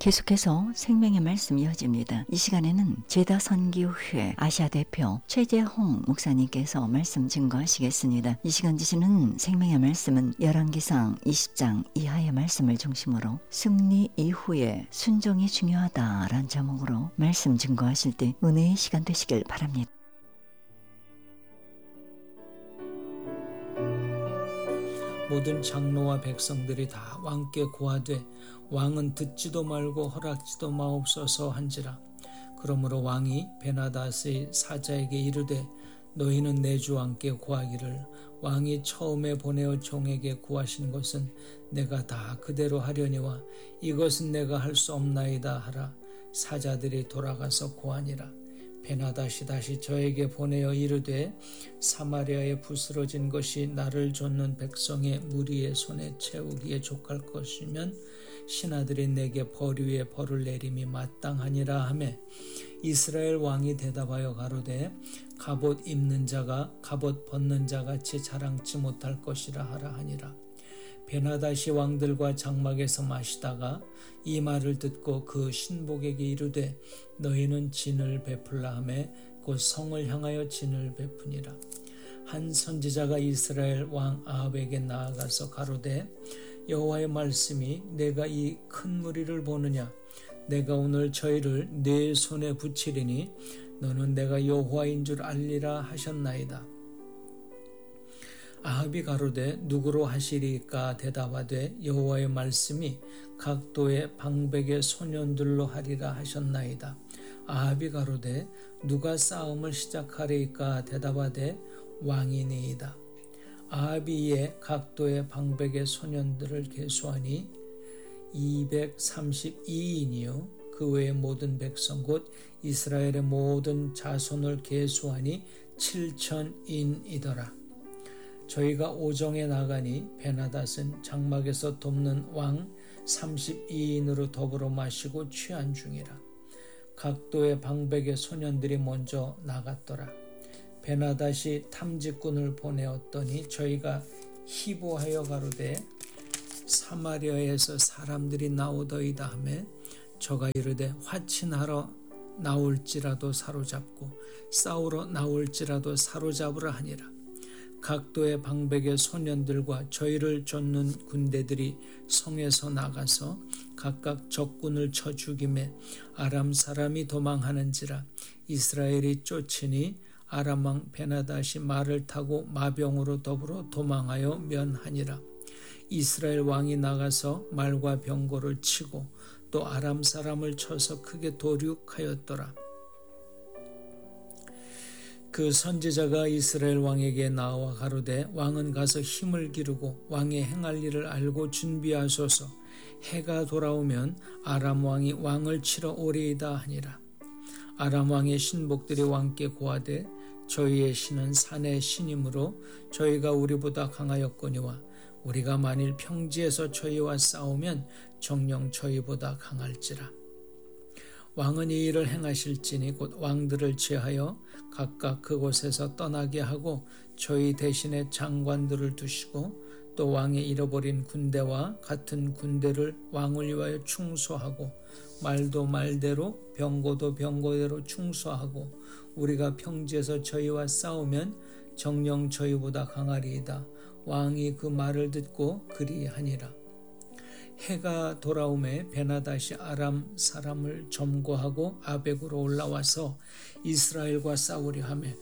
계속해서 생명의 말씀 이어집니다. 이 시간에는 제다선교회 아시아 대표 최재홍 목사님께서 말씀 증거하시겠습니다. 이 시간 주시는 생명의 말씀은 열왕기상 20장 이하의 말씀을 중심으로 승리 이후에 순종이 중요하다라는 제목으로 말씀 증거하실 때 은혜의 시간 되시길 바랍니다. 모든 장로와 백성들이 다 왕께 고하되 왕은 듣지도 말고 허락지도 마옵소서 한지라. 그러므로 왕이 베나닷의 사자에게 이르되 너희는 내 주 왕께 고하기를 왕이 처음에 보내어 종에게 구하신 것은 내가 다 그대로 하려니와 이것은 내가 할 수 없나이다 하라. 사자들이 돌아가서 고하니라. 베나닷이 다시 저에게 보내어 이르되 사마리아에 부스러진 것이 나를 좇는 백성의 무리의 손에 채우기에 족할 것이면 신하들이 내게 벌 위에 벌을 내림이 마땅하니라 하매 이스라엘 왕이 대답하여 가로되 갑옷 입는 자가 갑옷 벗는 자같이 자랑치 못할 것이라 하라 하니라. 베나닷이 왕들과 장막에서 마시다가 이 말을 듣고 그 신복에게 이르되 너희는 진을 베풀라 하매 곧 성을 향하여 진을 베푸니라. 한 선지자가 이스라엘 왕 아합에게 나아가서 가로되 여호와의 말씀이 내가 이 큰 무리를 보느냐 내가 오늘 저희를 네 손에 붙이리니 너는 내가 여호와인 줄 알리라 하셨나이다. 아합이 가로되 누구로 하시리까 대답하되 여호와의 말씀이 각도의 방백의 소년들로 하리라 하셨나이다. 아합이 가로되 누가 싸움을 시작하리까 대답하되 왕이니이다. 아합이 이에 각도의 방백의 소년들을 계수하니 232인이요 그 외의 모든 백성 곧 이스라엘의 모든 자손을 계수하니 7,000인이더라. 저희가 오정에 나가니 베나닷은 장막에서 돕는 왕 32인으로 더불어 마시고 취한 중이라. 각도의 방백의 소년들이 먼저 나갔더라. 베나닷이 탐지꾼을 보내었더니 저희가 희보하여 가로되 사마리아에서 사람들이 나오더이다 하매 저가 이르되 화친하러 나올지라도 사로잡고 싸우러 나올지라도 사로잡으라 하니라. 각도의 방백의 소년들과 저희를 좇는 군대들이 성에서 나가서 각각 적군을 쳐 죽이매 아람 사람이 도망하는지라. 이스라엘이 쫓으니 아람 왕 베나닷이 말을 타고 마병으로 더불어 도망하여 면하니라. 이스라엘 왕이 나가서 말과 병거를 치고 또 아람 사람을 쳐서 크게 도륙하였더라. 그 선지자가 이스라엘 왕에게 나와 가로되 왕은 가서 힘을 기르고 왕의 행할 일을 알고 준비하소서. 해가 돌아오면 아람 왕이 왕을 치러 오리이다 하니라. 아람 왕의 신복들이 왕께 고하되 저희의 신은 산의 신이므로 저희가 우리보다 강하였거니와 우리가 만일 평지에서 저희와 싸우면 정녕 저희보다 강할지라. 왕은 이 일을 행하실지니 곧 왕들을 제하여 각각 그곳에서 떠나게 하고 저희 대신에 장관들을 두시고 또 왕의 잃어버린 군대와 같은 군대를 왕을 위하여 충소하고 말도 말대로 병거도 병거대로 충소하고 우리가 평지에서 저희와 싸우면 정녕 저희보다 강하리이다. 왕이 그 말을 듣고 그리하니라. 해가 돌아오매 베나닷이 아람 사람을 점거하고 아벡으로 올라와서 이스라엘과 싸우려 하매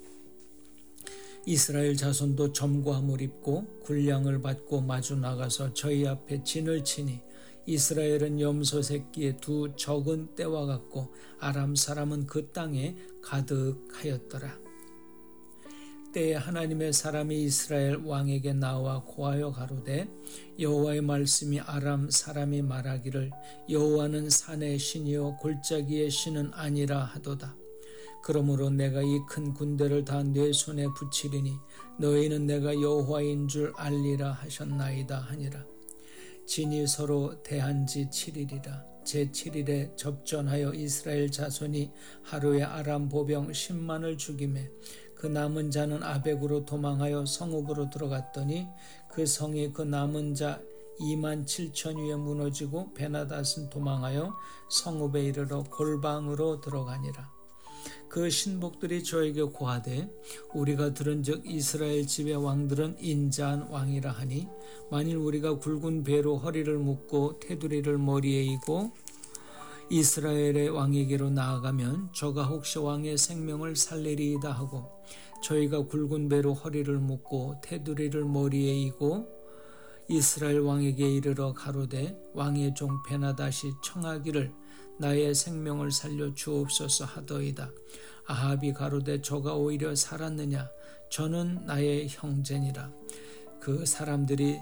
이스라엘 자손도 점거함을 입고 군량을 받고 마주 나가서 저희 앞에 진을 치니 이스라엘은 염소 새끼의 두 적은 떼와 같고 아람 사람은 그 땅에 가득하였더라. 때에 하나님의 사람이 이스라엘 왕에게 나와 고하여 가로되 여호와의 말씀이 아람 사람이 말하기를 여호와는 산의 신이요 골짜기의 신은 아니라 하도다. 그러므로 내가 이 큰 군대를 다 내 손에 붙이리니 너희는 내가 여호와인 줄 알리라 하셨나이다 하니라. 진이 서로 대한 지 7일이라. 제7일에 접전하여 이스라엘 자손이 하루에 아람 보병 10만을 죽이매 그 남은 자는 아벡으로 도망하여 성읍으로 들어갔더니 그 성이 그 남은 자 27,000 위에 무너지고 베나닷은 도망하여 성읍에 이르러 골방으로 들어가니라. 그 신복들이 저에게 고하되 우리가 들은즉 이스라엘 집의 왕들은 인자한 왕이라 하니 만일 우리가 굵은 배로 허리를 묶고 테두리를 머리에 이고 이스라엘의 왕에게로 나아가면 저가 혹시 왕의 생명을 살리리이다 하고 저희가 굵은 배로 허리를 묶고 테두리를 머리에 이고 이스라엘 왕에게 이르러 가로되 왕의 종 베나닷이 청하기를 나의 생명을 살려 주옵소서 하더이다. 아합이 가로되 저가 오히려 살았느냐 저는 나의 형제니라. 그 사람들이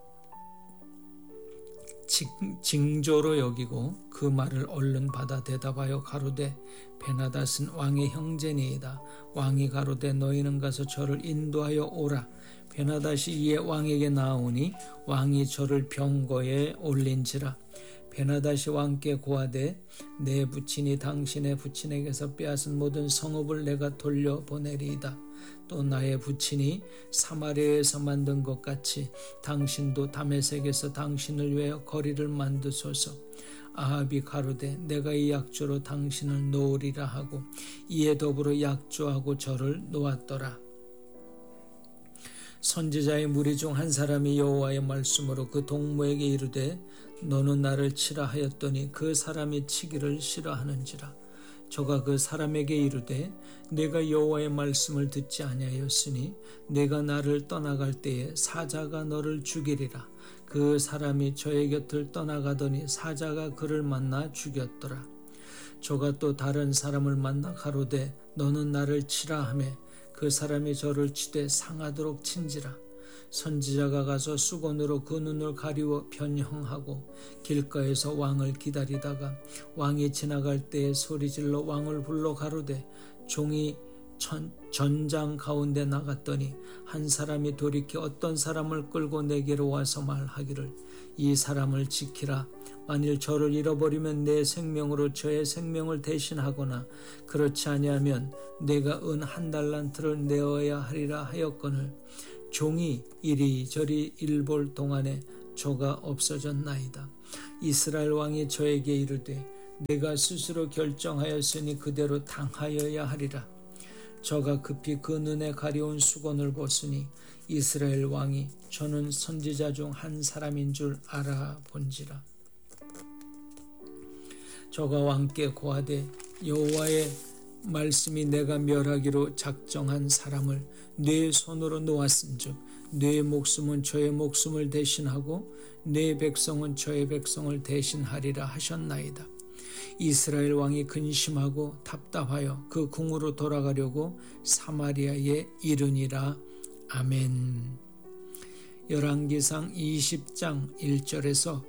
징조로 여기고 그 말을 얼른 받아 대답하여 가로되 베나닷은 왕의 형제니이다. 왕이 가로되 너희는 가서 저를 인도하여 오라. 베나닷이 이에 왕에게 나아오니 왕이 저를 병거에 올린지라. 베나닷이 왕께 고하되 내 부친이 당신의 부친에게서 빼앗은 모든 성읍을 내가 돌려보내리이다. 또 나의 부친이 사마리아에서 만든 것 같이 당신도 다메섹에서 당신을 위하여 거리를 만드소서. 아합이 가로되 내가 이 약조로 당신을 놓으리라 하고 이에 더불어 약조하고 저를 놓았더라. 선지자의 무리 중 한 사람이 여호와의 말씀으로 그 동무에게 이르되 너는 나를 치라 하였더니 그 사람이 치기를 싫어하는지라. 저가 그 사람에게 이르되 내가 여호와의 말씀을 듣지 아니하였으니 내가 나를 떠나갈 때에 사자가 너를 죽이리라. 그 사람이 저의 곁을 떠나가더니 사자가 그를 만나 죽였더라. 저가 또 다른 사람을 만나 가로되 너는 나를 치라 하매 그 사람이 저를 치되 상하도록 친지라. 선지자가 가서 수건으로 그 눈을 가리워 변형하고 길가에서 왕을 기다리다가 왕이 지나갈 때에 소리질러 왕을 불러 가로되 종이 전장 가운데 나갔더니 한 사람이 돌이켜 어떤 사람을 끌고 내게로 와서 말하기를 이 사람을 지키라. 만일 저를 잃어버리면 내 생명으로 저의 생명을 대신하거나 그렇지 아니하면 내가 은 1달란트를 내어야 하리라 하였거늘 종이 이리저리 일볼 동안에 저가 없어졌나이다. 이스라엘 왕이 저에게 이르되 내가 스스로 결정하였으니 그대로 당하여야 하리라. 저가 급히 그 눈에 가려운 수건을 벗으니 이스라엘 왕이 저는 선지자 중 한 사람인 줄 알아본지라. 저가 왕께 고하되 여호와의 말씀이 내가 멸하기로 작정한 사람을 내 손으로 놓았은즉 내 목숨은 저의 목숨을 대신하고 내 백성은 저의 백성을 대신하리라 하셨나이다. 이스라엘 왕이 근심하고 답답하여 그 궁으로 돌아가려고 사마리아에 이르니라. 아멘. 열왕기상 20장 1절에서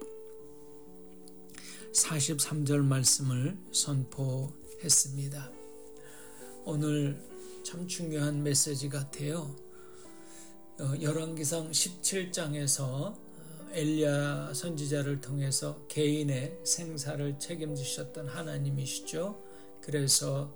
43절 말씀을 선포했습니다. 오늘 참 중요한 메시지 같아요. 열왕기상 17장에서 엘리야 선지자를 통해서 개인의 생사를 책임지셨던 하나님이시죠. 그래서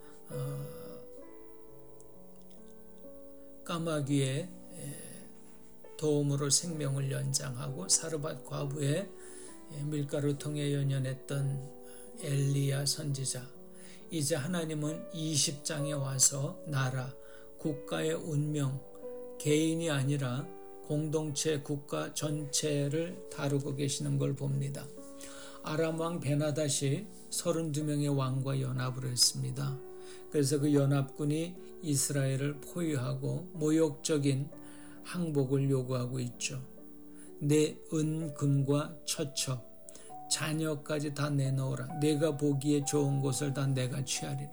까마귀의 도움으로 생명을 연장하고 사르밧 과부의 밀가루 통에 연연했던 엘리야 선지자, 이제 하나님은 20장에 와서 나라, 국가의 운명, 개인이 아니라 공동체, 국가 전체를 다루고 계시는 걸 봅니다. 아람 왕 베나닷이 32명의 왕과 연합을 했습니다. 그래서 그 연합군이 이스라엘을 포위하고 모욕적인 항복을 요구하고 있죠. 내 은, 금과 처처, 자녀까지 다 내놓으라. 내가 보기에 좋은 것을 다 내가 취하리라.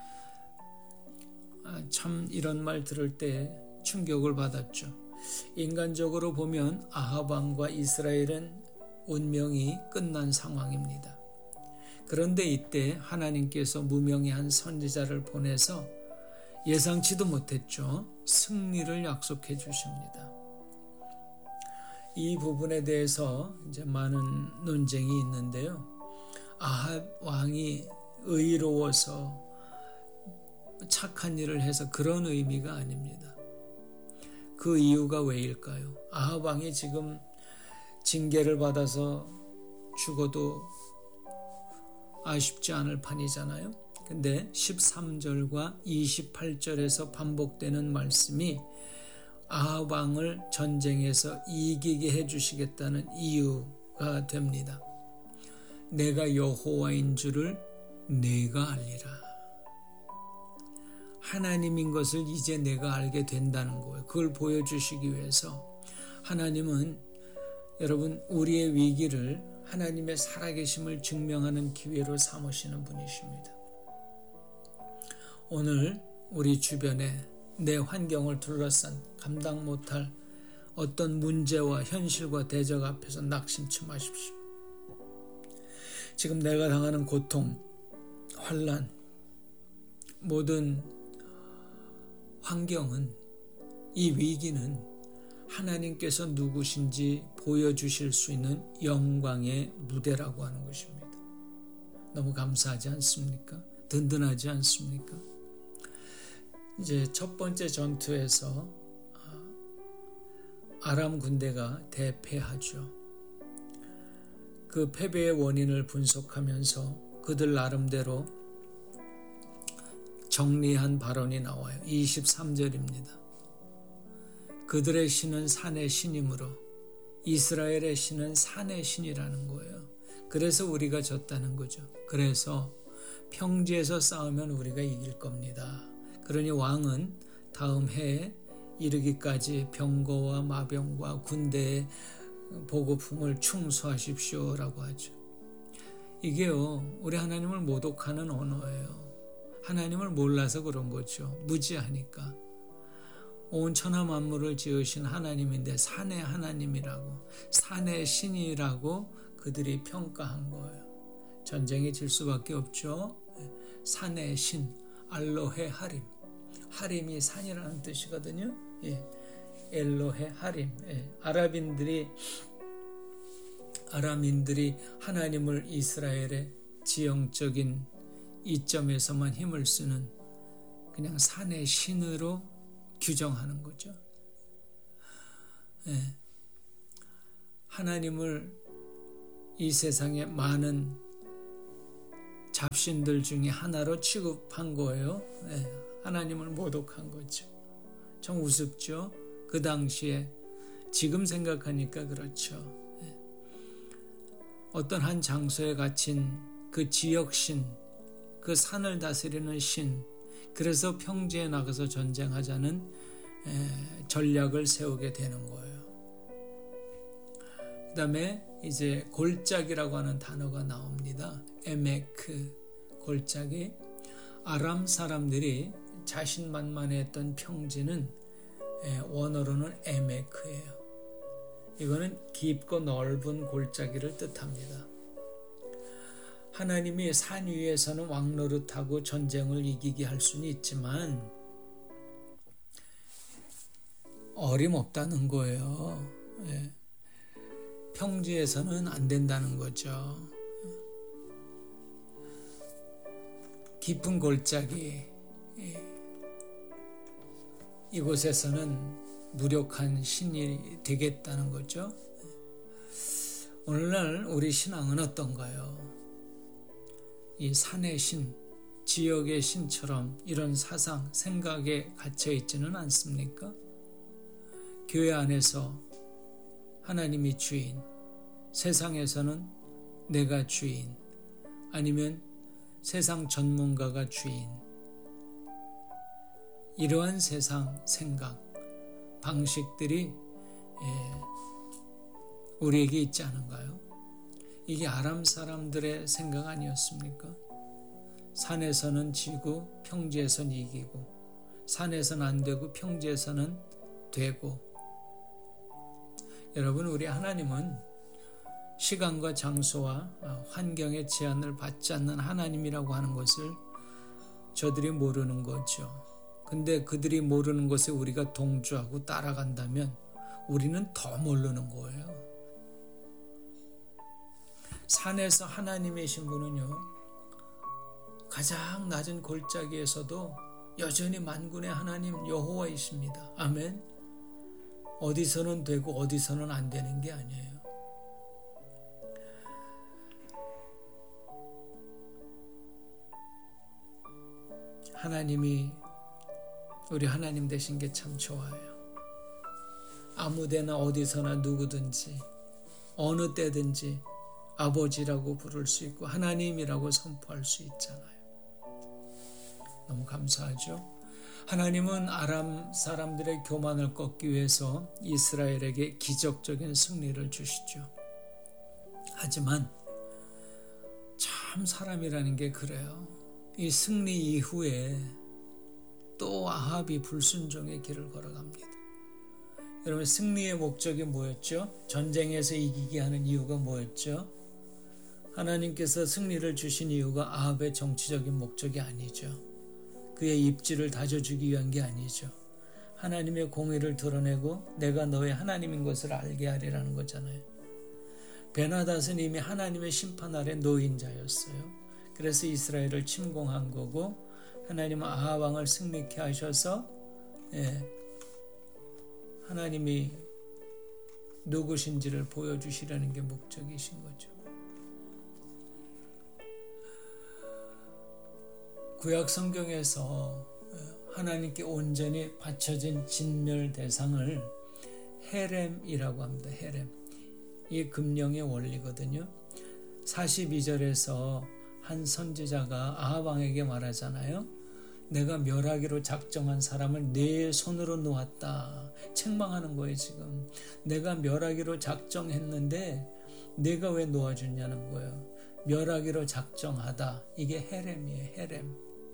참 이런 말 들을 때 충격을 받았죠. 인간적으로 보면 아합 왕과 이스라엘은 운명이 끝난 상황입니다. 그런데 이때 하나님께서 무명의 선지자를 보내서 예상치도 못했죠. 승리를 약속해 주십니다. 이 부분에 대해서 이제 많은 논쟁이 있는데요. 아합 왕이 의로워서 착한 일을 해서 그런 의미가 아닙니다. 그 이유가 왜일까요? 아합 왕이 지금 징계를 받아서 죽어도 아쉽지 않을 판이잖아요. 근데 13절과 28절에서 반복되는 말씀이 아합 왕을 전쟁에서 이기게 해주시겠다는 이유가 됩니다. 내가 여호와인 줄을 내가 알리라. 하나님인 것을 이제 내가 알게 된다는 거예요. 그걸 보여주시기 위해서 하나님은 여러분 우리의 위기를 하나님의 살아계심을 증명하는 기회로 삼으시는 분이십니다. 오늘 우리 주변에 내 환경을 둘러싼 감당 못할 어떤 문제와 현실과 대적 앞에서 낙심치 마십시오. 지금 내가 당하는 고통, 환난, 모든 환경은, 이 위기는 하나님께서 누구신지 보여주실 수 있는 영광의 무대라고 하는 것입니다. 너무 감사하지 않습니까? 든든하지 않습니까? 이제 첫 번째 전투에서 아람 군대가 대패하죠. 그 패배의 원인을 분석하면서 그들 나름대로 정리한 발언이 나와요. 23절입니다. 그들의 신은 산의 신이므로 이스라엘의 신은 산의 신이라는 거예요. 그래서 우리가 졌다는 거죠. 그래서 평지에서 싸우면 우리가 이길 겁니다. 그러니 왕은 다음 해에 이르기까지 병거와 마병과 군대의 보급품을 충수하십시오라고 하죠. 이게요, 우리 하나님을 모독하는 언어예요. 하나님을 몰라서 그런 거죠. 무지하니까. 온 천하 만물을 지으신 하나님인데 산의 하나님이라고, 산의 신이라고 그들이 평가한 거예요. 전쟁이 질 수밖에 없죠. 산의 신, 알로헤 하림. 하림이 산이라는 뜻이거든요. 예. 엘로헤 하림. 예. 아람인들이 하나님을 이스라엘의 지형적인 이점에서만 힘을 쓰는 그냥 산의 신으로 규정하는 거죠. 예. 하나님을 이 세상의 많은 잡신들 중에 하나로 취급한 거예요. 예. 하나님을 모독한 거죠. 참 우습죠. 그 당시에, 지금 생각하니까 그렇죠. 예. 어떤 한 장소에 갇힌 그 지역신, 그 산을 다스리는 신, 그래서 평지에 나가서 전쟁하자는 전략을 세우게 되는 거예요. 그 다음에 이제 골짜기라고 하는 단어가 나옵니다. 에메크, 골짜기. 아람 사람들이 자신만만했던 평지는 원어로는 에메크예요. 이거는 깊고 넓은 골짜기를 뜻합니다. 하나님이 산 위에서는 왕노릇하고 전쟁을 이기게 할 수는 있지만 어림없다는 거예요. 예. 평지에서는 안 된다는 거죠. 깊은 골짜기, 이곳에서는 무력한 신이 되겠다는 거죠. 오늘날 우리 신앙은 어떤가요? 이 산의 신, 지역의 신처럼 이런 사상, 생각에 갇혀 있지는 않습니까? 교회 안에서 하나님이 주인, 세상에서는 내가 주인, 아니면 세상 전문가가 주인, 이러한 세상 생각, 방식들이 우리에게 있지 않은가요? 이게 아람 사람들의 생각 아니었습니까? 산에서는 지고 평지에서는 이기고, 산에서는 안 되고 평지에서는 되고. 여러분, 우리 하나님은 시간과 장소와 환경의 제한을 받지 않는 하나님이라고 하는 것을 저들이 모르는 거죠. 근데 그들이 모르는 것에 우리가 동조하고 따라간다면 우리는 더 모르는 거예요. 산에서 하나님이신 분은요, 가장 낮은 골짜기에서도 여전히 만군의 하나님 여호와이십니다. 아멘. 어디서는 되고 어디서는 안 되는 게 아니에요. 하나님이 우리 하나님 되신 게 참 좋아요. 아무데나 어디서나 누구든지 어느 때든지 아버지라고 부를 수 있고 하나님이라고 선포할 수 있잖아요. 너무 감사하죠. 하나님은 아람 사람들의 교만을 꺾기 위해서 이스라엘에게 기적적인 승리를 주시죠. 하지만 참 사람이라는 게 그래요. 이 승리 이후에 또 아합이 불순종의 길을 걸어갑니다. 여러분, 승리의 목적이 뭐였죠? 전쟁에서 이기게 하는 이유가 뭐였죠? 하나님께서 승리를 주신 이유가 아합의 정치적인 목적이 아니죠. 그의 입지를 다져주기 위한 게 아니죠. 하나님의 공의를 드러내고 내가 너의 하나님인 것을 알게 하리라는 거잖아요. 베나닷은 이미 하나님의 심판 아래 놓인 자였어요. 그래서 이스라엘을 침공한 거고, 하나님은 아합 왕을 승리케 하셔서 하나님이 누구신지를 보여주시려는 게 목적이신 거죠. 구약 성경에서 하나님께 온전히 바쳐진 진멸 대상을 헤렘이라고 합니다. 헤렘. 이게 금령의 원리거든요. 42절에서 한 선지자가 아합 왕에게 말하잖아요. 내가 멸하기로 작정한 사람을 내 손으로 놓았다. 책망하는 거예요, 지금. 내가 멸하기로 작정했는데 내가 왜 놓아주냐는 거예요. 멸하기로 작정하다. 이게 헤렘이에요, 헤렘.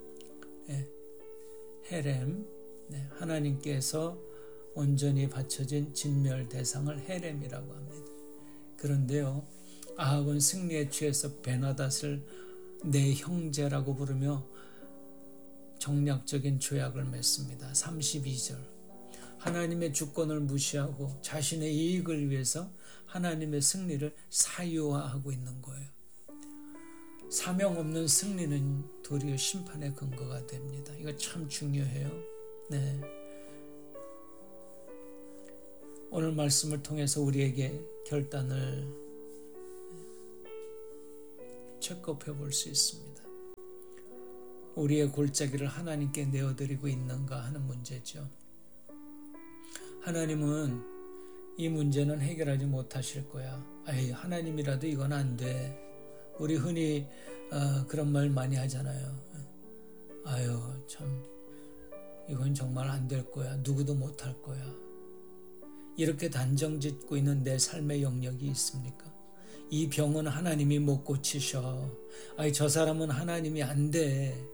헤렘. 하나님께서 온전히 바쳐진 진멸 대상을 헤렘이라고 합니다. 그런데요, 아합은 승리에 취해서 베나닷을 내 형제라고 부르며 정략적인 조약을 맺습니다. 32절. 하나님의 주권을 무시하고 자신의 이익을 위해서 하나님의 승리를 사유화하고 있는 거예요. 사명 없는 승리는 도리어 심판의 근거가 됩니다. 이거 참 중요해요. 네. 오늘 말씀을 통해서 우리에게 결단을 체크업해 볼 수 있습니다. 우리의 골짜기를 하나님께 내어드리고 있는가 하는 문제죠. 하나님은 이 문제는 해결하지 못하실 거야. 아이, 하나님이라도 이건 안 돼. 우리 흔히 그런 말 많이 하잖아요. 아유, 참 이건 정말 안 될 거야. 누구도 못할 거야. 이렇게 단정짓고 있는 내 삶의 영역이 있습니까? 이 병은 하나님이 못 고치셔. 아이, 저 사람은 하나님이 안 돼.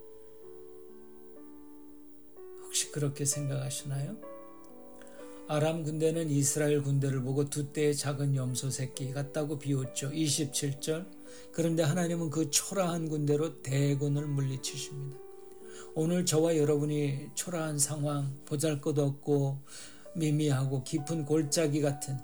혹시 그렇게 생각하시나요? 아람 군대는 이스라엘 군대를 보고 두 떼의 작은 염소 새끼 같다고 비웃죠. 27절. 그런데 하나님은 그 초라한 군대로 대군을 물리치십니다. 오늘 저와 여러분이 초라한 상황, 보잘것없고 미미하고 깊은 골짜기 같은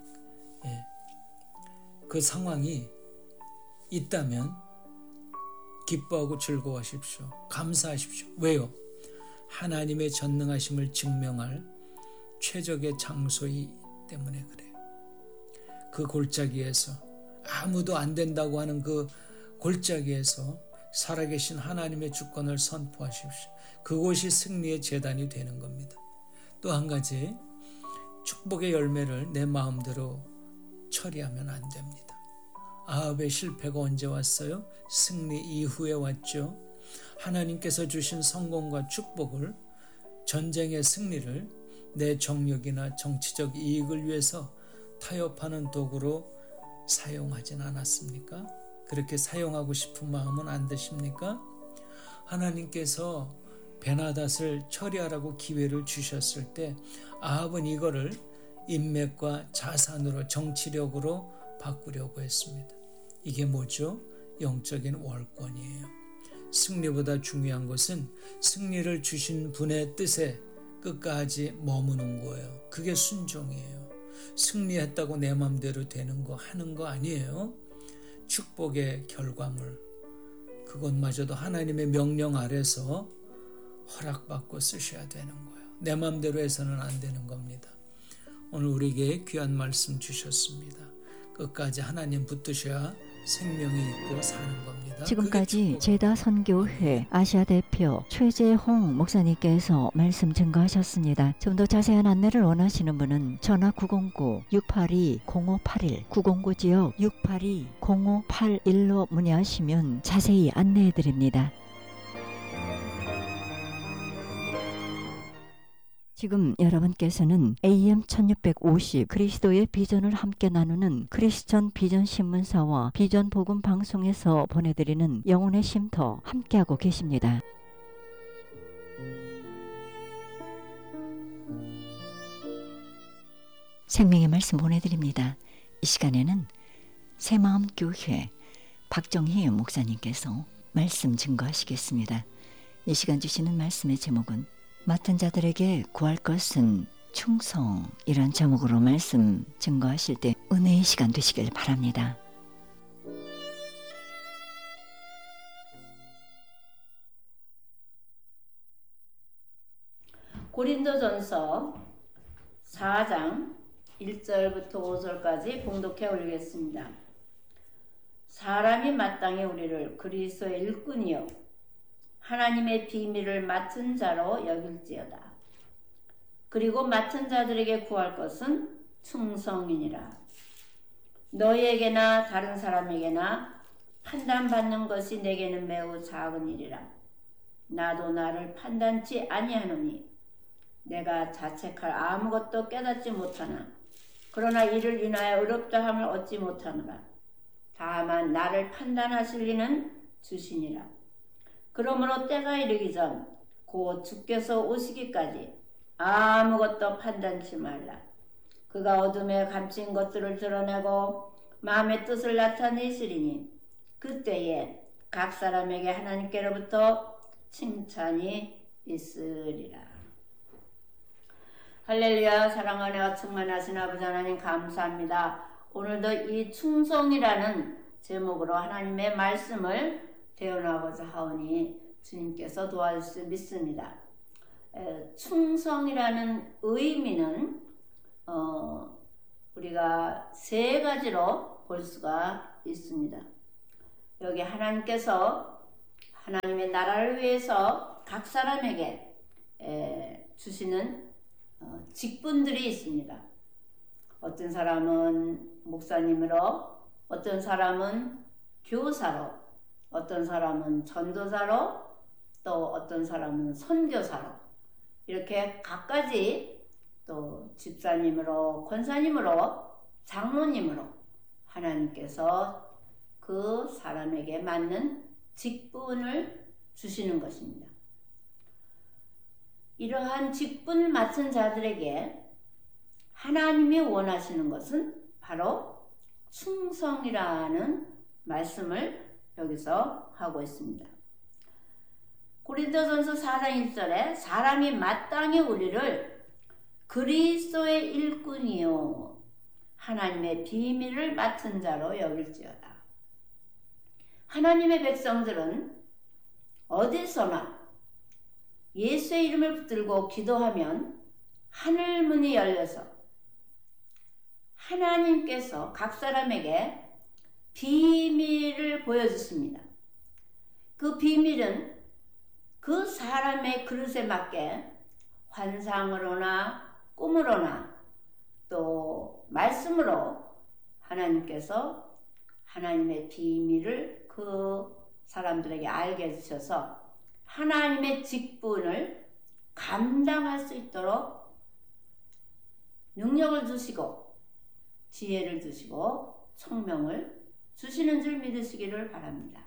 그 상황이 있다면 기뻐하고 즐거워하십시오. 감사하십시오. 왜요? 하나님의 전능하심을 증명할 최적의 장소이기 때문에 그래요. 그 골짜기에서, 아무도 안 된다고 하는 그 골짜기에서 살아계신 하나님의 주권을 선포하십시오. 그곳이 승리의 제단이 되는 겁니다. 또 한 가지, 축복의 열매를 내 마음대로 처리하면 안 됩니다. 아합의 실패가 언제 왔어요? 승리 이후에 왔죠. 하나님께서 주신 성공과 축복을, 전쟁의 승리를 내 정력이나 정치적 이익을 위해서 타협하는 도구로 사용하진 않았습니까? 그렇게 사용하고 싶은 마음은 안 드십니까? 하나님께서 베나닷을 처리하라고 기회를 주셨을 때 아합은 이거를 인맥과 자산으로, 정치력으로 바꾸려고 했습니다. 이게 뭐죠? 영적인 월권이에요. 승리보다 중요한 것은 승리를 주신 분의 뜻에 끝까지 머무는 거예요. 그게 순종이에요. 승리했다고 내 맘대로 되는 거, 하는 거 아니에요. 축복의 결과물, 그것마저도 하나님의 명령 아래서 허락받고 쓰셔야 되는 거예요. 내 맘대로 해서는 안 되는 겁니다. 오늘 우리에게 귀한 말씀 주셨습니다. 끝까지 하나님 붙드셔야 생명이 있고 사는 겁니다. 지금까지 제다 선교회 아시아 대표 최재홍 목사님께서 말씀 증거하셨습니다. 좀 더 자세한 안내를 원하시는 분은 전화 909-682-0581 909 지역 682-0581로 문의하시면 자세히 안내해 드립니다. 지금 여러분께서는 AM 1650 그리스도의 비전을 함께 나누는 크리스천 비전 신문사와 비전 복음 방송에서 보내드리는 영혼의 쉼터 함께하고 계십니다. 생명의 말씀 보내드립니다. 이 시간에는 새마음교회 박정희 목사님께서 말씀 증거하시겠습니다. 이 시간 주시는 말씀의 제목은 맡은 자들에게 구할 것은 충성이란 제목으로 말씀 증거하실 때 은혜의 시간 되시길 바랍니다. 고린도전서 4장 1절부터 5절까지 봉독해 올리겠습니다. 사람이 마땅히 우리를 그리스도의 일꾼이요 하나님의 비밀을 맡은 자로 여길지어다. 그리고 맡은 자들에게 구할 것은 충성이니라. 너희에게나 다른 사람에게나 판단받는 것이 내게는 매우 작은 일이라. 나도 나를 판단치 아니하노니 내가 자책할 아무것도 깨닫지 못하나 그러나 이를 인하여 의롭다함을 얻지 못하노라. 다만 나를 판단하실 이는 주시니라. 그러므로 때가 이르기 전 곧 주께서 오시기까지 아무것도 판단치 말라. 그가 어둠에 감춘 것들을 드러내고 마음의 뜻을 나타내시리니 그때에 각 사람에게 하나님께로부터 칭찬이 있으리라. 할렐루야. 사랑과 은혜가 충만하신 아버지 하나님 감사합니다. 오늘도 이 충성이라는 제목으로 하나님의 말씀을 배워나가고자 하오니 주님께서 도와주실 수 믿습니다. 충성이라는 의미는 우리가 세 가지로 볼 수가 있습니다. 여기 하나님께서 하나님의 나라를 위해서 각 사람에게 주시는 직분들이 있습니다. 어떤 사람은 목사님으로, 어떤 사람은 교사로, 어떤 사람은 전도사로, 또 어떤 사람은 선교사로, 이렇게 각가지 또 집사님으로, 권사님으로, 장로님으로 하나님께서 그 사람에게 맞는 직분을 주시는 것입니다. 이러한 직분을 맡은 자들에게 하나님이 원하시는 것은 바로 충성이라는 말씀을 여기서 하고 있습니다. 고린도전서 4장 1절에 사람이 마땅히 우리를 그리스도의 일꾼이요 하나님의 비밀을 맡은 자로 여길지어다. 하나님의 백성들은 어디서나 예수의 이름을 붙들고 기도하면 하늘문이 열려서 하나님께서 각 사람에게 비밀을 보여주십니다. 그 비밀은 그 사람의 그릇에 맞게 환상으로나 꿈으로나 또 말씀으로 하나님께서 하나님의 비밀을 그 사람들에게 알게 해주셔서 하나님의 직분을 감당할 수 있도록 능력을 주시고 지혜를 주시고 총명을 주시는 줄 믿으시기를 바랍니다.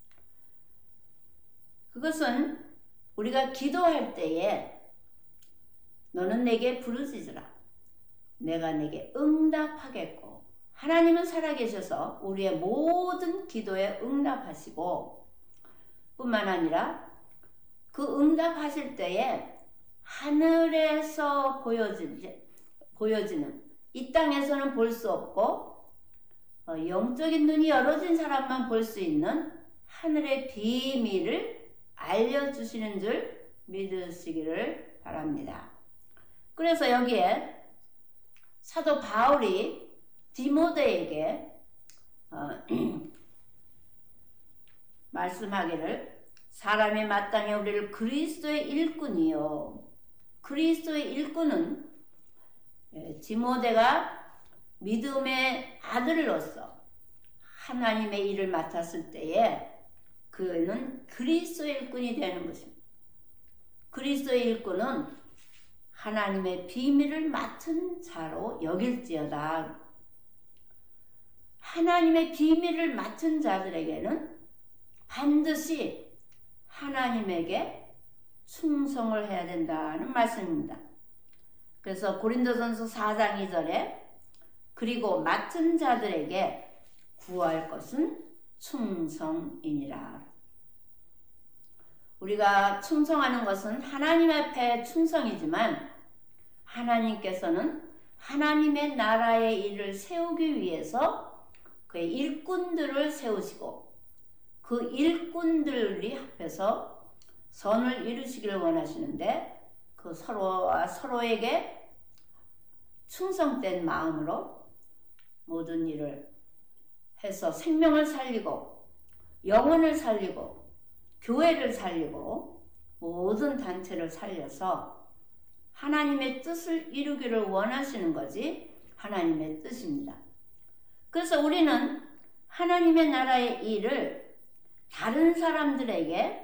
그것은 우리가 기도할 때에 너는 내게 부르짖으라. 내가 내게 응답하겠고 하나님은 살아계셔서 우리의 모든 기도에 응답하시고 뿐만 아니라 그 응답하실 때에 하늘에서 보여지는 이 땅에서는 볼 수 없고 영적인 눈이 열어진 사람만 볼 수 있는 하늘의 비밀을 알려주시는 줄 믿으시기를 바랍니다. 그래서 여기에 사도 바울이 디모데에게 말씀하기를 사람이 마땅히 우리를 그리스도의 일꾼이요. 그리스도의 일꾼은 디모데가 믿음의 아들로서 하나님의 일을 맡았을 때에 그는 그리스도의 일꾼이 되는 것입니다. 그리스도의 일꾼은 하나님의 비밀을 맡은 자로 여길지어다. 하나님의 비밀을 맡은 자들에게는 반드시 하나님에게 충성을 해야 된다는 말씀입니다. 그래서 고린도전서 4장 2절에 그리고 맡은 자들에게 구할 것은 충성이니라. 우리가 충성하는 것은 하나님 앞에 충성이지만 하나님께서는 하나님의 나라의 일을 세우기 위해서 그의 일꾼들을 세우시고 그 일꾼들이 합해서 선을 이루시기를 원하시는데 그 서로와 서로에게 충성된 마음으로 모든 일을 해서 생명을 살리고 영혼을 살리고 교회를 살리고 모든 단체를 살려서 하나님의 뜻을 이루기를 원하시는 것이 하나님의 뜻입니다. 그래서 우리는 하나님의 나라의 일을 다른 사람들에게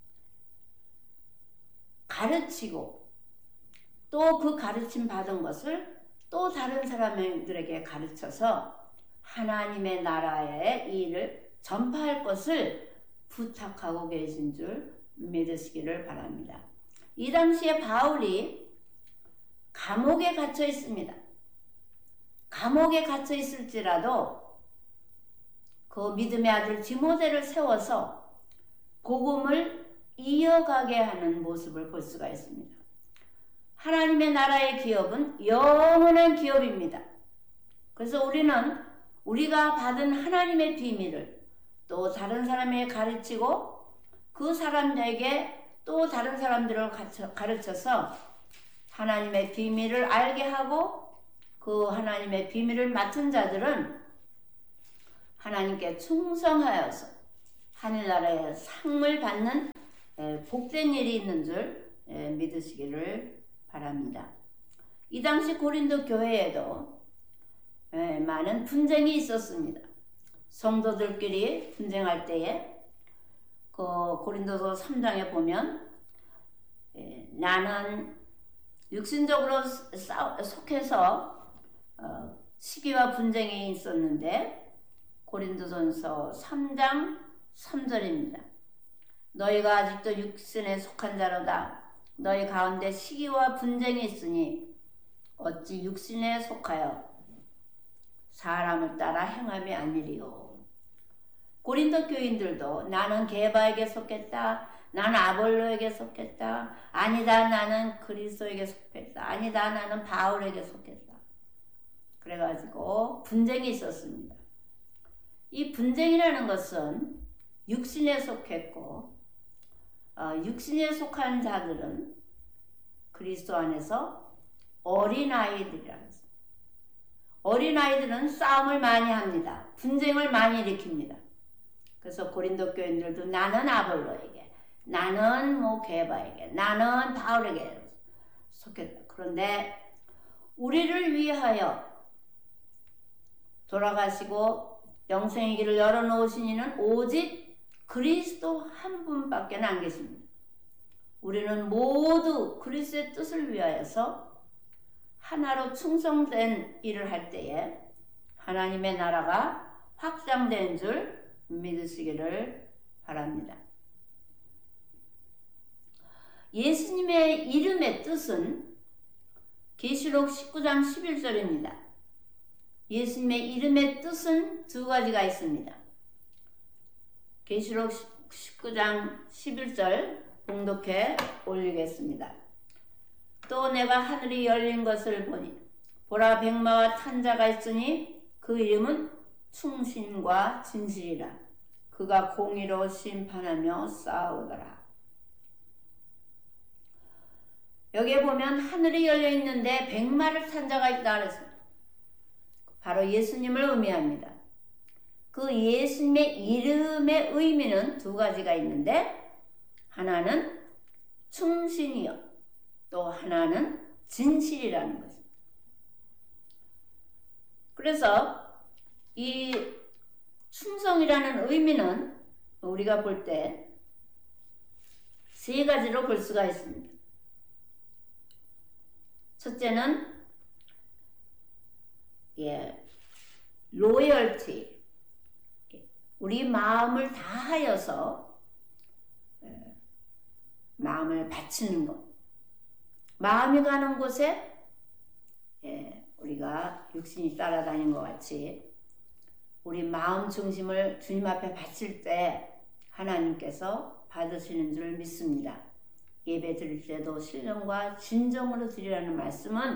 가르치고 또 그 가르침 받은 것을 또 다른 사람들에게 가르쳐서 하나님의 나라의 일을 전파할 것을 부탁하고 계신 줄 믿으시기를 바랍니다. 이 당시에 바울이 감옥에 갇혀 있습니다. 감옥에 갇혀 있을지라도 그 믿음의 아들 디모데를 세워서 복음을 이어가게 하는 모습을 볼 수가 있습니다. 하나님의 나라의 기업은 영원한 기업입니다. 그래서 우리는 우리가 받은 하나님의 비밀을 또 다른 사람에게 가르치고 그 사람들에게 또 다른 사람들을 가르쳐서 하나님의 비밀을 알게 하고 그 하나님의 비밀을 맡은 자들은 하나님께 충성하여서 하늘나라의 상을 받는 복된 일이 있는 줄 믿으시기를 바랍니다. 이 당시 고린도 교회에도 많은 분쟁이 있었습니다. 성도들끼리 분쟁할 때에 그 고린도서 3장에 보면 나는 육신적으로 속해서 시기와 분쟁이 있었는데 고린도전서 3장 3절입니다. 너희가 아직도 육신에 속한 자로다. 너희 가운데 시기와 분쟁이 있으니 어찌 육신에 속하여 사람을 따라 행함이 아니리요. 고린도 교인들도 나는 게바에게 속했다. 나는 아볼로에게 속했다. 아니다 나는 그리스도에게 속했다. 아니다 나는 바울에게 속했다. 그래가지고 분쟁이 있었습니다. 이 분쟁이라는 것은 육신에 속했고 육신에 속한 자들은 그리스도 안에서 어린아이들이라는 것입니다. 어린아이들은 싸움을 많이 합니다. 분쟁을 많이 일으킵니다. 그래서 고린도 교인들도 나는 아볼로에게, 나는 게바에게, 나는 바울에게 속했다. 그런데 우리를 위하여 돌아가시고 영생의 길을 열어놓으신 이는 오직 그리스도 한 분밖에 안 계십니다. 우리는 모두 그리스도의 뜻을 위하여서 하나로 충성된 일을 할 때에 하나님의 나라가 확장된 줄 믿으시기를 바랍니다. 예수님의 이름의 뜻은 계시록 19장 11절입니다. 예수님의 이름의 뜻은 두 가지가 있습니다. 계시록 19장 11절 봉독해 올리겠습니다. 또 내가 하늘이 열린 것을 보니 보라 백마와 탄 자가 있으니 그 이름은 충신과 진실이라. 그가 공의로 심판하며 싸우더라. 여기에 보면 하늘이 열려 있는데 백마를 탄 자가 있다 그랬습니다. 바로 예수님을 의미합니다. 그 예수님의 이름의 의미는 두 가지가 있는데 하나는 충신이요 또 하나는 진실이라는 것입니다. 그래서 이 충성이라는 의미는 우리가 볼 때 세 가지로 볼 수가 있습니다. 첫째는 로열티, 우리 마음을 다하여서 마음을 바치는 것. 마음이 가는 곳에 우리가 육신이 따라다닌 것 같이 우리 마음 중심을 주님 앞에 바칠 때 하나님께서 받으시는 줄 믿습니다. 예배 드릴 때도 신령과 진정으로 드리라는 말씀은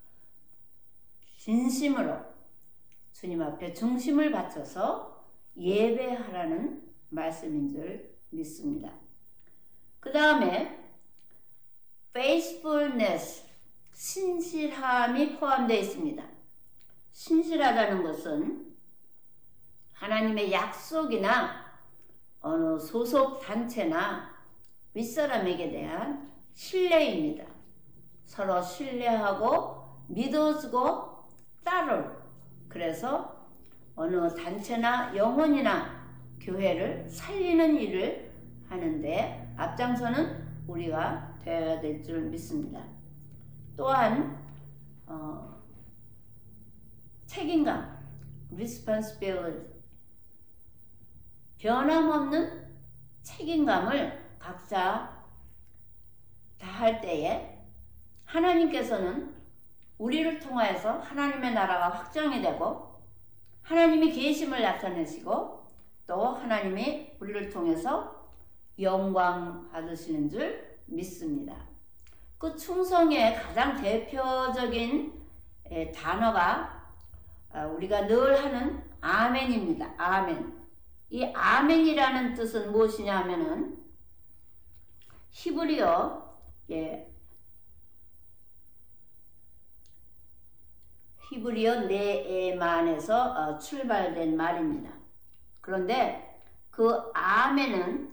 진심으로 주님 앞에 중심을 바쳐서 예배하라는 말씀인 줄 믿습니다. 그 다음에 faithfulness, 신실함이 포함되어 있습니다. 신실하다는 것은 하나님의 약속이나 어느 소속 단체나 윗사람에게 대한 신뢰입니다. 서로 신뢰하고 믿어주고 따를, 그래서 어느 단체나 영혼이나 교회를 살리는 일을 하는데 앞장서는 우리가 되어야 될 줄 믿습니다. 또한 책임감, responsibility, 변함없는 책임감을 각자 다할 때에 하나님께서는 우리를 통하여서 하나님의 나라가 확장이 되고 하나님이 계심을 나타내시고 또 하나님이 우리를 통해서 영광 받으시는 줄 믿습니다. 그 충성의 가장 대표적인 단어가 우리가 늘 하는 아멘입니다. 아멘. 이 아멘이라는 뜻은 무엇이냐 하면은 히브리어 네에만에서 출발된 말입니다. 그런데 그 아멘은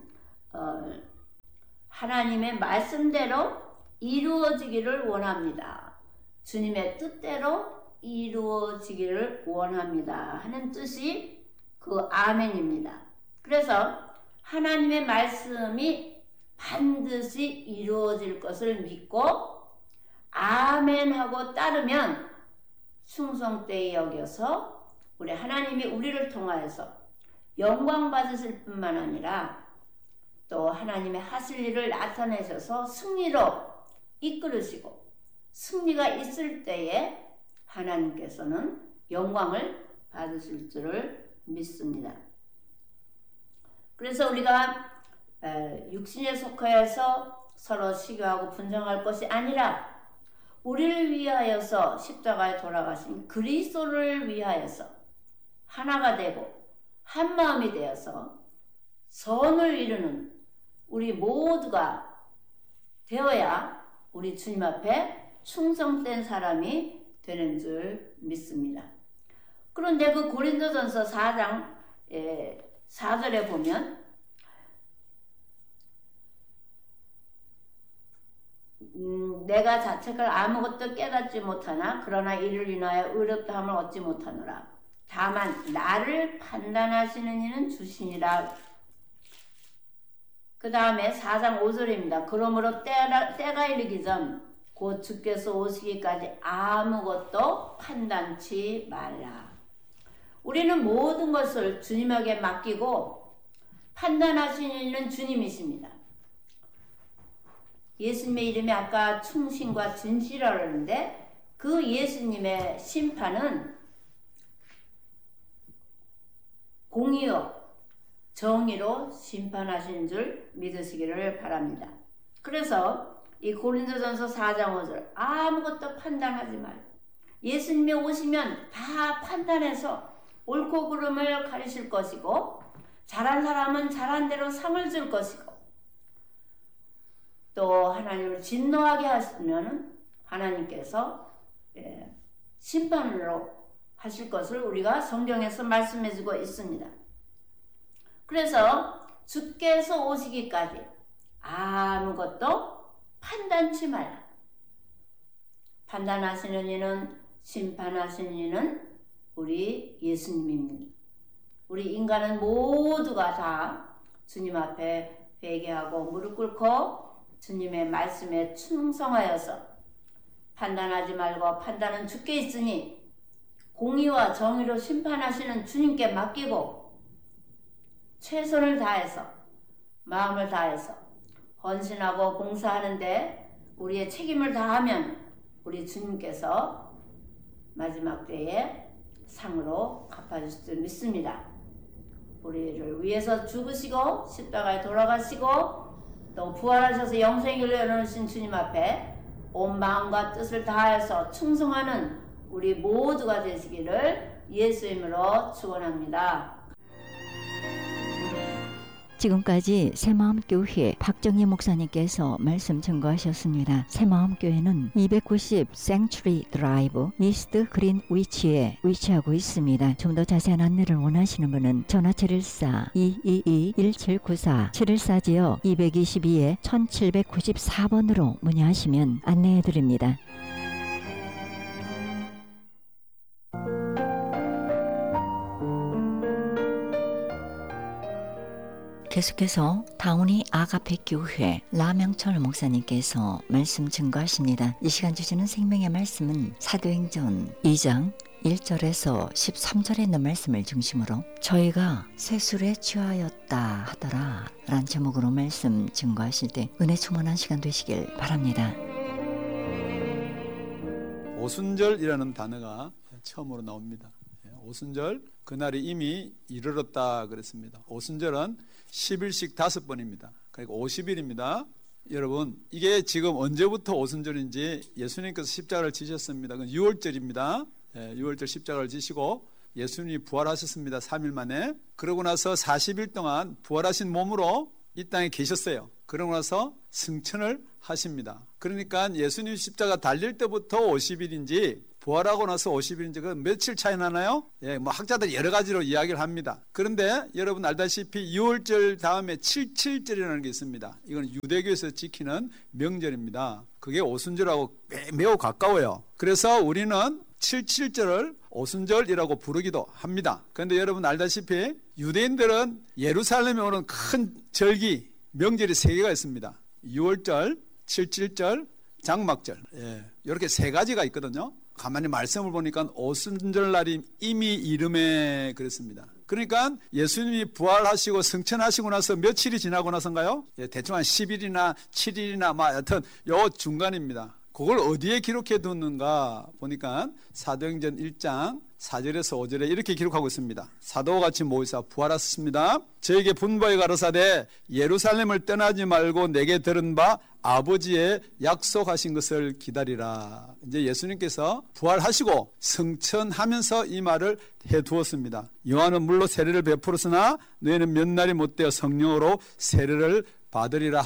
하나님의 말씀대로 이루어지기를 원합니다. 주님의 뜻대로 이루어지기를 원합니다 하는 뜻이 그 아멘입니다. 그래서 하나님의 말씀이 반드시 이루어질 것을 믿고 아멘하고 따르면 충성되이 여겨서 우리 하나님이 우리를 통하여서 영광 받으실 뿐만 아니라 또 하나님의 하실 일을 나타내셔서 승리로 이끌으시고 승리가 있을 때에 하나님께서는 영광을 받으실 줄을 믿습니다. 그래서 우리가 육신에 속하여서 서로 시기하고 분쟁할 것이 아니라 우리를 위하여서 십자가에 돌아가신 그리스도를 위하여서 하나가 되고 한 마음이 되어서 선을 이루는 우리 모두가 되어야 우리 주님 앞에 충성된 사람이 되는 줄 믿습니다. 그런데 그 고린도전서 4장 4절에 보면 내가 자책을 아무것도 깨닫지 못하나 그러나 이를 인하여 의롭다함을 얻지 못하노라. 다만 나를 판단하시는 이는 주시니라. 그 다음에 4장 5절입니다. 그러므로 때가 이르기 전 곧 주께서 오시기까지 아무것도 판단치 말라. 우리는 모든 것을 주님에게 맡기고 판단하시는 이는 주님이십니다. 예수님의 이름이 아까 충신과 진실이라고 그러는데 그 예수님의 심판은 공의요 정의로 심판하시는 줄 믿으시기를 바랍니다. 그래서 이 고린도전서 4장 5절 아무것도 판단하지 말고 예수님이 오시면 다 판단해서 옳고 그름을 가리실 것이고 잘한 사람은 잘한 대로 상을 줄 것이고 또 하나님을 진노하게 하시면 하나님께서 심판으로 하실 것을 우리가 성경에서 말씀해주고 있습니다. 그래서 주께서 오시기까지 아무것도 판단치 말라. 판단하시는 이는, 심판하시는 이는 우리 예수님입니다. 우리 인간은 모두가 다 주님 앞에 회개하고 무릎 꿇고 주님의 말씀에 충성하여서 판단하지 말고 판단은 주께 있으니 공의와 정의로 심판하시는 주님께 맡기고 최선을 다해서 마음을 다해서 헌신하고 봉사하는데 우리의 책임을 다하면 우리 주님께서 마지막 때에 상으로 갚아주실 줄 믿습니다. 우리를 위해서 죽으시고 십자가에 돌아가시고 또 부활하셔서 영생을 열어놓으신 주님 앞에 온 마음과 뜻을 다해서 충성하는 우리 모두가 되시기를 예수의 이름으로 축원합니다. 지금까지 새마음교회 박정희 목사님께서 말씀 증거하셨습니다. 새마음교회는 290 Sanctuary Drive 이스트 그린위치에 위치하고 있습니다. 좀 더 자세한 안내를 원하시는 분은 전화 714-222-1794 714지역 222에 1794번으로 문의하시면 안내해드립니다. 계속해서 다운이 아가페 교회 라명철 목사님께서 말씀 증거하십니다. 이 시간 주시는 생명의 말씀은 사도행전 2장 1절에서 13절에 있는 말씀을 중심으로 저희가 세술에 취하였다 하더라 라는 제목으로 말씀 증거하실 때 은혜 충만한 시간 되시길 바랍니다. 오순절이라는 단어가 처음으로 나옵니다. 오순절, 그날이 이미 이르렀다 그랬습니다. 오순절은 10일씩 5번입니다. 그러니까 50일입니다. 여러분, 이게 지금 언제부터 오순절인지 예수님께서 십자가를 지셨습니다. 그건 6월절입니다. 6월절 십자가를 지시고 예수님이 부활하셨습니다. 3일 만에. 그러고 나서 40일 동안 부활하신 몸으로 이 땅에 계셨어요. 그러고 나서 승천을 하십니다. 그러니까 예수님 십자가 달릴 때부터 50일인지 부활하고 나서 50일인지 그 며칠 차이 나나요? 뭐 학자들이 여러 가지로 이야기를 합니다. 그런데 여러분 알다시피 6월절 다음에 77절이라는 게 있습니다. 이건 유대교에서 지키는 명절입니다. 그게 오순절하고 매우 가까워요. 그래서 우리는 77절을 오순절이라고 부르기도 합니다. 그런데 여러분 알다시피 유대인들은 예루살렘에 오는 큰 절기, 명절이 3개가 있습니다. 6월절, 77절, 장막절. 이렇게 3가지가 있거든요. 가만히 말씀을 보니까 오순절날이 이미 이름에 그랬습니다. 그러니까 예수님이 부활하시고 승천하시고 나서 며칠이 지나고 나서인가요? 대충 한 10일이나 7일이나 하여튼 요 중간입니다. 그걸 어디에 기록해 두는가 보니까 사도행전 1장 4절에서 5절에 이렇게 기록하고 있습니다. 사도와 같이 모이사 부활하셨습니다. 저에게 분부하여 가라사대 예루살렘을 떠나지 말고 내게 들은 바 아버지의 약속하신 것을 기다리라. 이제 예수님께서 부활하시고 승천하면서 이 말을 해두었습니다. 요한은 물로 세례를 베풀었으나 너희는 몇 날이 못되어 성령으로 세례를 받으리라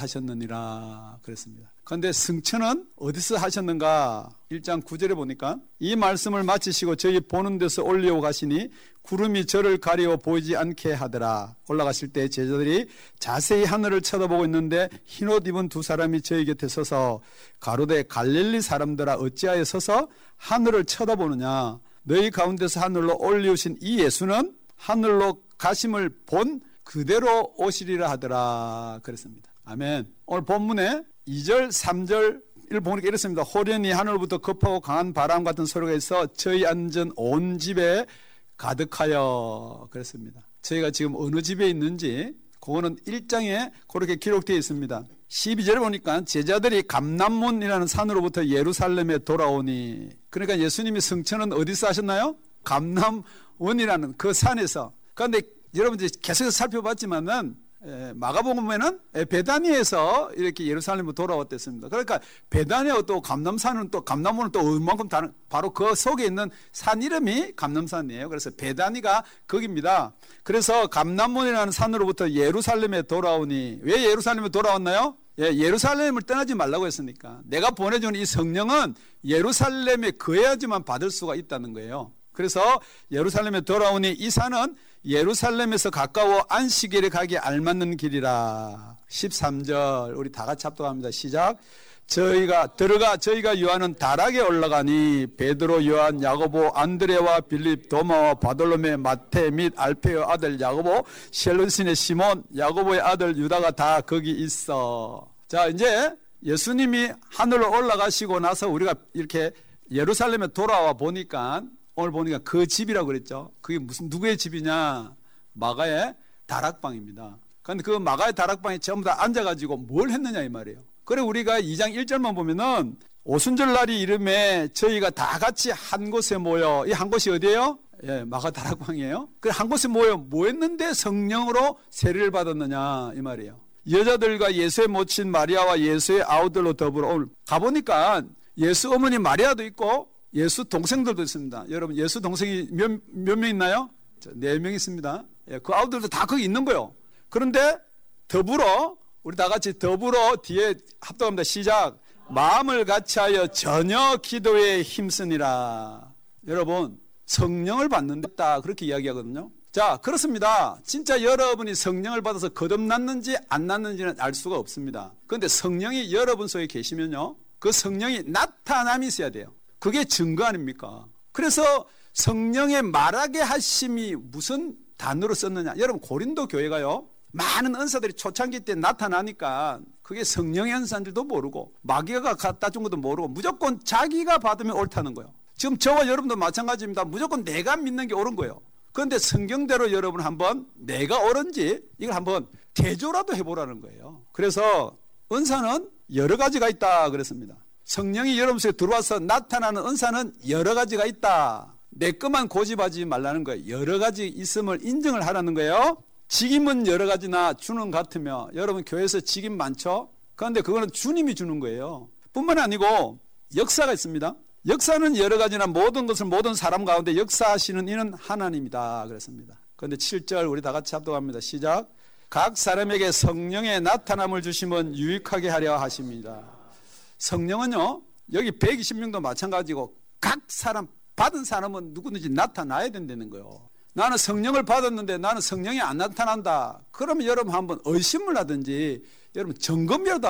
하셨느니라 그랬습니다. 그런데 승천은 어디서 하셨는가? 1장 9절에 보니까 이 말씀을 마치시고 저희 보는 데서 올리어 가시니 구름이 저를 가리워 보이지 않게 하더라. 올라가실 때 제자들이 자세히 하늘을 쳐다보고 있는데 흰옷 입은 2사람이 저희 곁에 서서 가로되 갈릴리 사람들아 어찌하여 서서 하늘을 쳐다보느냐? 너희 가운데서 하늘로 올리우신 이 예수는 하늘로 가심을 본 그대로 오시리라 하더라 그랬습니다. 아멘. 오늘 본문에 2절 3절을 보니까 이렇습니다. 호련히 하늘부터 급하고 강한 바람 같은 소리가 있어 저희 앉은 온 집에 가득하여 그랬습니다. 저희가 지금 어느 집에 있는지 그거는 1장에 그렇게 기록되어 있습니다. 12절에 보니까 제자들이 감람문이라는 산으로부터 예루살렘에 돌아오니, 그러니까 예수님이 승천은 어디서 하셨나요? 감람원이라는 그 산에서. 그런데 여러분 이제 계속해서 살펴봤지만은 마가복음에는 베다니에서 이렇게 예루살렘으로 돌아왔댔습니다. 그러니까 베다니와 또 감람산은 또 감람문은 또 얼만큼 다른, 바로 그 속에 있는 산 이름이 감람산이에요. 그래서 베다니가 거기입니다. 그래서 감람문이라는 산으로부터 예루살렘에 돌아오니, 왜 예루살렘에 돌아왔나요? 예루살렘을 떠나지 말라고 했으니까. 내가 보내준 이 성령은 예루살렘에 거해야지만 받을 수가 있다는 거예요. 그래서 예루살렘에 돌아오니 이 산은 예루살렘에서 가까워 안식일에 가기 알맞는 길이라. 13절 우리 다 같이 합독합니다. 시작. 저희가 요한은 다락에 올라가니 베드로, 요한, 야고보, 안드레와 빌립, 도마와 바돌로메, 마태 및 알페의 아들 야고보, 셀루신의 시몬, 야고보의 아들 유다가 다 거기 있어. 자, 이제 예수님이 하늘로 올라가시고 나서 우리가 이렇게 예루살렘에 돌아와 보니까 오늘 보니까 그 집이라고 그랬죠. 그게 무슨 누구의 집이냐? 마가의 다락방입니다. 그런데 그 마가의 다락방에 전부 다 앉아가지고 뭘 했느냐 이 말이에요. 그래 우리가 2장 1절만 보면은 오순절 날이 이름에 저희가 다 같이 한 곳에 모여. 이 한 곳이 어디예요? 예, 마가 다락방이에요. 그래 한 곳에 모여 뭐 했는데 성령으로 세례를 받았느냐 이 말이에요. 여자들과 예수의 모친 마리아와 예수의 아우들로 더불어 오늘 가보니까 예수 어머니 마리아도 있고 예수 동생들도 있습니다. 여러분 예수 동생이 몇 명 있나요? 4명 있습니다. 예, 그 아우들도 다 거기 있는 거예요. 그런데 더불어 우리 다 같이 더불어 뒤에 합독합니다. 시작. 마음을 같이하여 전혀 기도에 힘쓰니라. 여러분 성령을 받는다 그렇게 이야기하거든요. 자, 그렇습니다. 진짜 여러분이 성령을 받아서 거듭났는지 안 났는지는 알 수가 없습니다. 그런데 성령이 여러분 속에 계시면요, 그 성령이 나타남이 있어야 돼요. 그게 증거 아닙니까? 그래서 성령의 말하게 하심이 무슨 단어로 썼느냐. 여러분 고린도 교회가요, 많은 은사들이 초창기 때 나타나니까 그게 성령의 은사인 줄도 모르고 마귀가 갖다 준 것도 모르고 무조건 자기가 받으면 옳다는 거예요. 지금 저와 여러분도 마찬가지입니다. 무조건 내가 믿는 게 옳은 거예요. 그런데 성경대로 여러분 한번 내가 옳은지 이걸 한번 대조라도 해보라는 거예요. 그래서 은사는 여러 가지가 있다 그랬습니다. 성령이 여러분 속에 들어와서 나타나는 은사는 여러 가지가 있다. 내 것만 고집하지 말라는 거예요. 여러 가지 있음을 인정을 하라는 거예요. 직임은 여러 가지나 주는 같으며, 여러분 교회에서 직임 많죠? 그런데 그거는 주님이 주는 거예요. 뿐만 아니고 역사가 있습니다. 역사는 여러 가지나 모든 것을 모든 사람 가운데 역사하시는 이는 하나님이다 그랬습니다. 그런데 7절 우리 다 같이 합독합니다. 시작. 각 사람에게 성령의 나타남을 주시면 유익하게 하려 하십니다. 성령은요, 여기 120명도 마찬가지고 각 사람 받은 사람은 누구든지 나타나야 된다는 거예요. 나는 성령을 받았는데 나는 성령이 안 나타난다. 그러면 여러분 한번 의심을 하든지 여러분 점검이라도